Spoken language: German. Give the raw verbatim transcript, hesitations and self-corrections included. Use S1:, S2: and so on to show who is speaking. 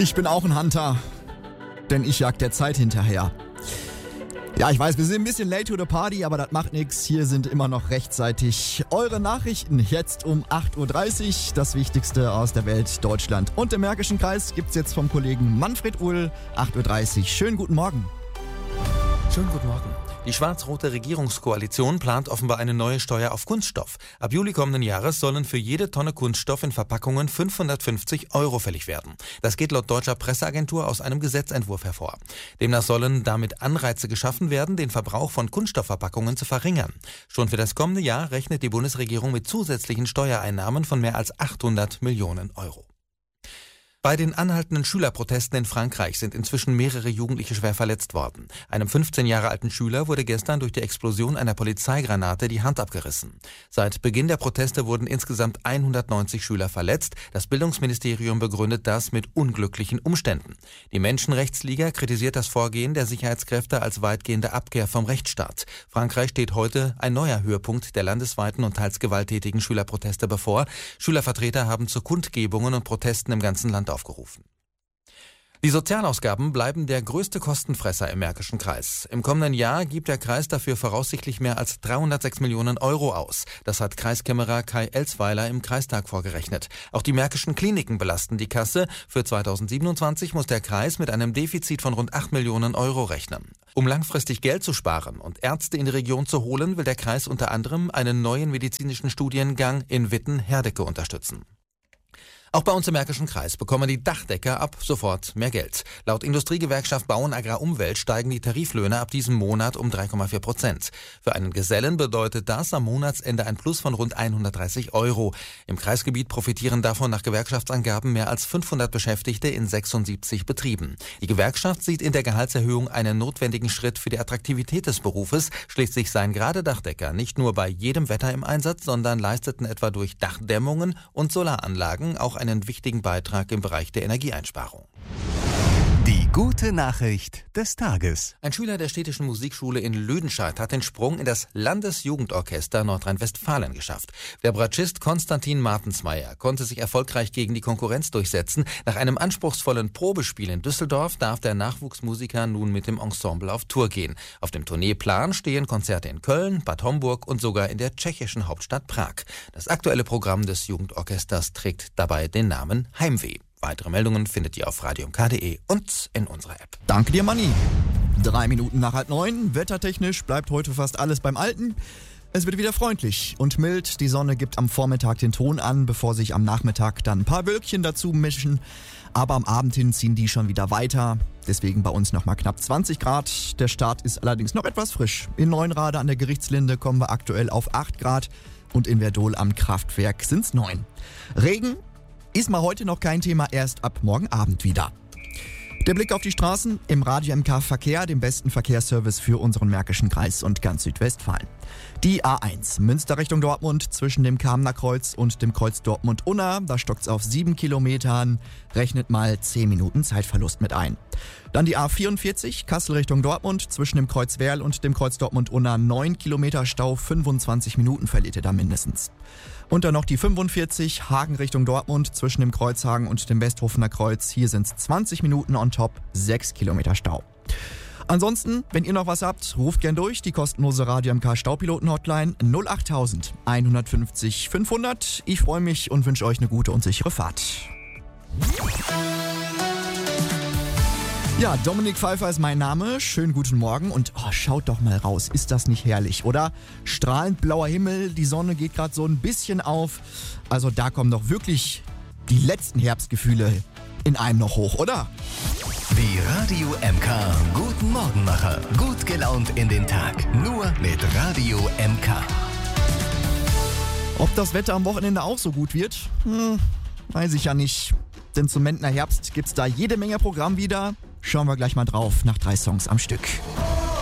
S1: Ich bin auch ein Hunter, denn ich jag der Zeit hinterher. Ja, ich weiß, wir sind ein bisschen late to the party, aber das macht nichts. Hier sind immer noch rechtzeitig eure Nachrichten. Jetzt um acht Uhr dreißig. Das Wichtigste aus der Welt, Deutschland und dem Märkischen Kreis gibt's jetzt vom Kollegen Manfred Uhl. acht Uhr dreißig. Schönen guten Morgen.
S2: Schönen guten Morgen. Die schwarz-rote Regierungskoalition plant offenbar eine neue Steuer auf Kunststoff. Ab Juli kommenden Jahres sollen für jede Tonne Kunststoff in Verpackungen fünfhundertfünfzig Euro fällig werden. Das geht laut deutscher Presseagentur aus einem Gesetzentwurf hervor. Demnach sollen damit Anreize geschaffen werden, den Verbrauch von Kunststoffverpackungen zu verringern. Schon für das kommende Jahr rechnet die Bundesregierung mit zusätzlichen Steuereinnahmen von mehr als achthundert Millionen Euro. Bei den anhaltenden Schülerprotesten in Frankreich sind inzwischen mehrere Jugendliche schwer verletzt worden. Einem fünfzehn Jahre alten Schüler wurde gestern durch die Explosion einer Polizeigranate die Hand abgerissen. Seit Beginn der Proteste wurden insgesamt hundertneunzig Schüler verletzt. Das Bildungsministerium begründet das mit unglücklichen Umständen. Die Menschenrechtsliga kritisiert das Vorgehen der Sicherheitskräfte als weitgehende Abkehr vom Rechtsstaat. Frankreich steht heute ein neuer Höhepunkt der landesweiten und teils gewalttätigen Schülerproteste bevor. Schülervertreter haben zu Kundgebungen und Protesten im ganzen Land aufgerufen. Die Sozialausgaben bleiben der größte Kostenfresser im Märkischen Kreis. Im kommenden Jahr gibt der Kreis dafür voraussichtlich mehr als dreihundertsechs Millionen Euro aus. Das hat Kreiskämmerer Kai Elsweiler im Kreistag vorgerechnet. Auch die märkischen Kliniken belasten die Kasse. Für zweitausendsiebenundzwanzig muss der Kreis mit einem Defizit von rund acht Millionen Euro rechnen. Um langfristig Geld zu sparen und Ärzte in die Region zu holen, will der Kreis unter anderem einen neuen medizinischen Studiengang in Witten-Herdecke unterstützen. Auch bei uns im Märkischen Kreis bekommen die Dachdecker ab sofort mehr Geld. Laut Industriegewerkschaft Bau und Agrar Umwelt steigen die Tariflöhne ab diesem Monat um drei Komma vier Prozent. Für einen Gesellen bedeutet das am Monatsende ein Plus von rund hundertdreißig Euro. Im Kreisgebiet profitieren davon nach Gewerkschaftsangaben mehr als fünfhundert Beschäftigte in sechsundsiebzig Betrieben. Die Gewerkschaft sieht in der Gehaltserhöhung einen notwendigen Schritt für die Attraktivität des Berufes. Schließlich seien gerade Dachdecker nicht nur bei jedem Wetter im Einsatz, sondern leisteten etwa durch Dachdämmungen und Solaranlagen auch einen wichtigen Beitrag im Bereich der Energieeinsparung.
S3: Die gute Nachricht des Tages.
S2: Ein Schüler der städtischen Musikschule in Lüdenscheid hat den Sprung in das Landesjugendorchester Nordrhein-Westfalen geschafft. Der Bratschist Konstantin Martensmeier konnte sich erfolgreich gegen die Konkurrenz durchsetzen. Nach einem anspruchsvollen Probespiel in Düsseldorf darf der Nachwuchsmusiker nun mit dem Ensemble auf Tour gehen. Auf dem Tourneeplan stehen Konzerte in Köln, Bad Homburg und sogar in der tschechischen Hauptstadt Prag. Das aktuelle Programm des Jugendorchesters trägt dabei den Namen Heimweh. Weitere Meldungen findet ihr auf radio m k punkt de und in unserer App.
S1: Danke dir, Manni. Drei Minuten nach halb neun. Wettertechnisch bleibt heute fast alles beim Alten. Es wird wieder freundlich und mild. Die Sonne gibt am Vormittag den Ton an, bevor sich am Nachmittag dann ein paar Wölkchen dazu mischen. Aber am Abend hin ziehen die schon wieder weiter. Deswegen bei uns nochmal knapp zwanzig Grad. Der Start ist allerdings noch etwas frisch. In Neuenrade an der Gerichtslinde kommen wir aktuell auf acht Grad und in Verdol am Kraftwerk sind es neun. Regen ist mal heute noch kein Thema, erst ab morgen Abend wieder. Der Blick auf die Straßen im Radio M K Verkehr, dem besten Verkehrsservice für unseren Märkischen Kreis und ganz Südwestfalen. Die A eins, Münster Richtung Dortmund, zwischen dem Kamener Kreuz und dem Kreuz Dortmund-Unna, da stockt's auf sieben Kilometern, rechnet mal zehn Minuten Zeitverlust mit ein. Dann die A vierundvierzig, Kassel Richtung Dortmund, zwischen dem Kreuz Werl und dem Kreuz Dortmund-Unna, neun Kilometer Stau, fünfundzwanzig Minuten verliert ihr da mindestens. Und dann noch die fünfundvierzig, Hagen Richtung Dortmund, zwischen dem Kreuz Hagen und dem Westhofener Kreuz. Hier sind es zwanzig Minuten on top, sechs Kilometer Stau. Ansonsten, wenn ihr noch was habt, ruft gern durch. Die kostenlose Radio M K Staupiloten-Hotline null acht tausend hundertfünfzig fünfhundert. Ich freue mich und wünsche euch eine gute und sichere Fahrt. Ja, Dominik Pfeiffer ist mein Name. Schönen guten Morgen und oh, schaut doch mal raus. Ist das nicht herrlich, oder? Strahlend blauer Himmel, die Sonne geht gerade so ein bisschen auf. Also da kommen doch wirklich die letzten Herbstgefühle in einem noch hoch, oder?
S3: Die Radio M K Guten Morgenmacher. Gut gelaunt in den Tag. Nur mit Radio M K.
S1: Ob das Wetter am Wochenende auch so gut wird? Hm, weiß ich ja nicht. Denn zum Mentner Herbst gibt's da jede Menge Programm wieder. Schauen wir gleich mal drauf nach drei Songs am Stück.